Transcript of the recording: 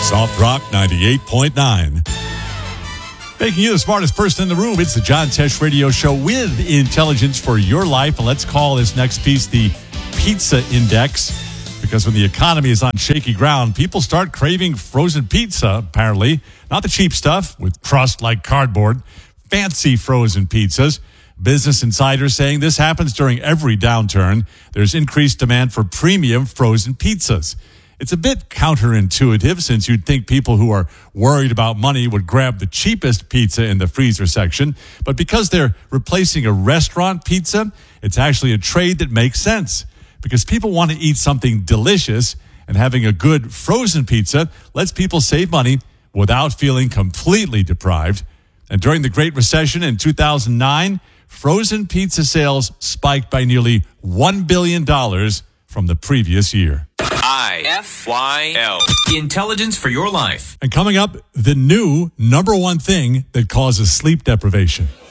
Soft Rock 98.9. Making you the smartest person in the room. It's the John Tesh Radio Show with intelligence for your life. And let's call this next piece the Pizza Index. Because when the economy is on shaky ground, people start craving frozen pizza, apparently. Not the cheap stuff with crust like cardboard. Fancy frozen pizzas. Business Insider saying this happens during every downturn. There's increased demand for premium frozen pizzas. It's a bit counterintuitive since you'd think people who are worried about money would grab the cheapest pizza in the freezer section. But because they're replacing a restaurant pizza, it's actually a trade that makes sense. Because people want to eat something delicious, and having a good frozen pizza lets people save money without feeling completely deprived. And during the Great Recession in 2009, frozen pizza sales spiked by nearly $1 billion from the previous year. IFYL. Intelligence for your life. And coming up, the new number one thing that causes sleep deprivation.